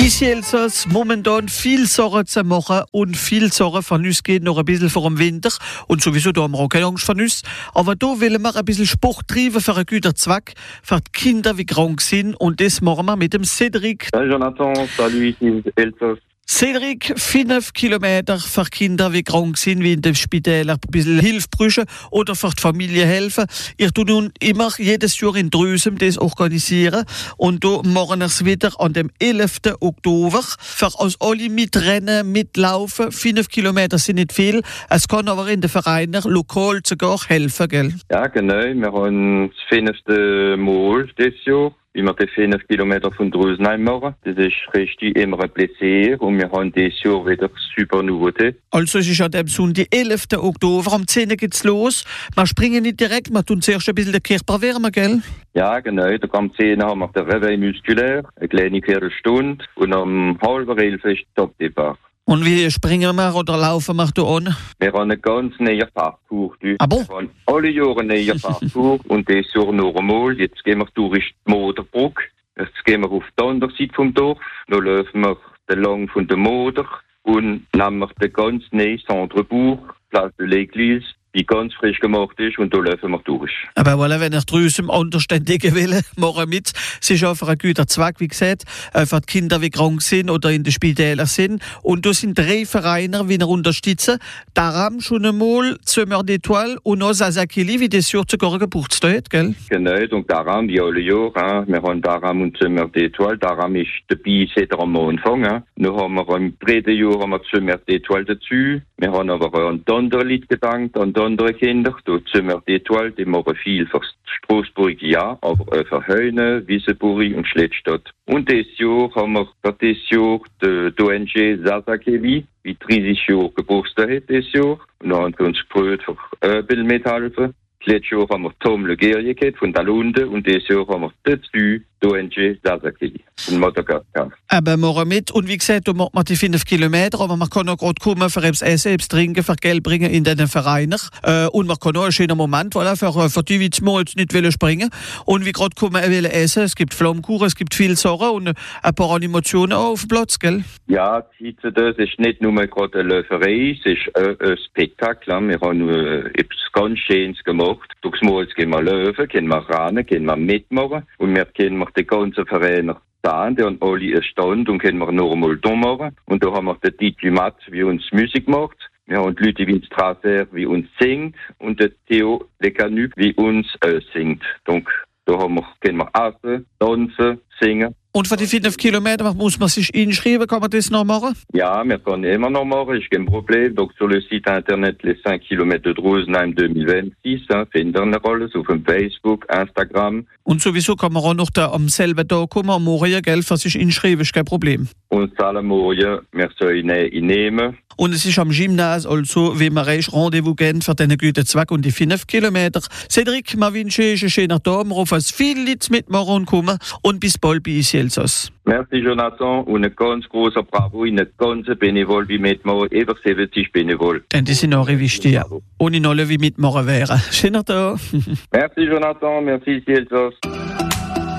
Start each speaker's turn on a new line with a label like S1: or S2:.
S1: Bis jetzt momentan viel Sorgen zu machen und viel Sorgen von uns geht noch ein bisschen vor dem Winter und sowieso da haben wir auch keine Angst von uns. Aber da wollen wir ein bisschen Sport treiben für einen guten Zweck, für die Kinder, die krank sind und das machen wir mit dem Cédric.
S2: Salut Jonathan, salut ici Elsos.
S1: Cédric, 5 Kilometer für Kinder, die krank sind, wie in den Spitälern, ein bisschen Hilfe brauchen oder für die Familie helfen. Ich tue nun immer jedes Jahr in Drösem das organisieren und da machen wir es wieder an dem 11. Oktober. Für uns alle mitrennen, mitlaufen. 5 Kilometer sind nicht viel. Es kann aber in den Vereinen lokal sogar helfen, gell?
S2: Ja, genau. Wir haben das 5. Mal dieses Jahr. Wie wir die 5 Kilometer von Drösenheim machen. Das ist richtig immer ein Plaisir und wir haben dieses Jahr wieder super Nouveauté.
S1: Also es ist an dem Sonntag, 11. Oktober, am 10. geht's los. Wir springen nicht direkt, wir tun zuerst ein bisschen den Körper wärmen, gell?
S2: Ja, genau. Da am 10. haben wir den Réveil muskulär, eine kleine Viertelstunde und am 10:30 ist Top-Depart.
S1: Und wie springen wir oder laufen wir da an?
S2: Wir haben einen ganz neuen Parcours.
S1: Ah bon?
S2: Wir haben alle Jahre einen neuen Parcours und dieses Jahr noch einmal. Jetzt gehen wir durch die Moderbrücke. Jetzt gehen wir auf die andere Seite vom Dorf. Dann laufen wir entlang von der Moder und nehmen wir den ganz neuen Centrebourg, Place de l'Église, die ganz frisch gemacht ist und da laufen wir durch.
S1: Aber voilà, wenn ich draussen Unterständige will, machen mit. Es ist auch für einen guten Zweck, wie gesagt, für die Kinder, die krank sind oder in den Spitälern sind. Und da sind 3 Vereine, die wir unterstützen. Daram schon einmal Zimmer d'Étoile und auch Sasakili, wie das Jahr sogar Geburtstag hat, gell?
S2: Genau, donc Daram, wie alle Jahre. Wir haben Daram und Zimmer d'Étoile. Daram ist dabei seit am Anfang. Dann haben wir im 3. Jahr haben wir Zimmer d'Étoile dazu. Wir haben aber auch an die anderen Leute gedankt, an die anderen Kinder. Da Zimmer d'Étoile, die machen viel für Straßburg, ja, aber auch für Heune, Wiesenburg und Schlettstadt. Und dieses Jahr haben wir für dieses Jahr die ONG Sasakeli, wie 30 Jahre Geburtstag hat dieses Jahr. Und dann haben wir uns gefreut, für ein bisschen mithelfen. Letztes Jahr haben wir Tom Le Guerrier gehabt von Dalunde und dieses Jahr haben wir dazu die ONG Sasakeli von Madagaskar.
S1: Aber machen mit. Und wie gesagt, da macht man die 5 Kilometer, aber man kann auch gerade kommen für etwas Essen, etwas Trinken, für Geld bringen in diesen Vereinen. Und man kann auch einen schönen Moment, voilà, für die, die jetzt nicht wollen springen. Und wie gerade kommen wollen essen, es gibt Flammkuchen, es gibt viel Sachen und ein paar Animationen auch auf dem Platz, gell?
S2: Ja, das ist nicht nur gerade eine Läuferei, es ist ein Spektakel. Wir haben etwas ganz Schönes gemacht. Durchs gehen wir laufen, gehen wir rennen, gehen wir mitmachen und wir können die ganzen Vereine da, die haben alle einen Stand und können wir noch einmal da machen. Und da haben wir den Diplomat, wie uns Musik macht. Wir haben die Leute wie Strasser, wie uns singt und der Theo Lecanuc, wie uns singt. Donc, da können wir essen, tanzen, singen.
S1: Und für die 5 Kilometer muss man sich einschreiben, kann man das noch machen?
S2: Ja, wir können immer noch machen, ist kein Problem. Donc sur le site internet les 5 km de Rosenheim 2026, finden wir alles auf dem Facebook, Instagram.
S1: Und sowieso kann man auch noch da am selben Tag kommen, am Morgen, gell, für sich einschreiben, ist kein Problem.
S2: Und alle Morgen, wir sollen ihn nehmen.
S1: Und es ist am Gymnase, also, wie man Rendezvous geben für diesen guten Zweck und die 5 Kilometer. Cédric, wir wünschen euch einen schönen Tag, wir hoffen, dass viele Leute mitmachen und kommen. Und bis bald bei uns, Elsass.
S2: Merci Jonathan und ein ganz großer Bravo in eine ganze Benevol wie mitmachen, über 70 Benevol.
S1: Denn die sind auch wichtig, ja. Und in alle wie mitmachen wären. Schöner Tag.
S2: Merci Jonathan, merci Elsass.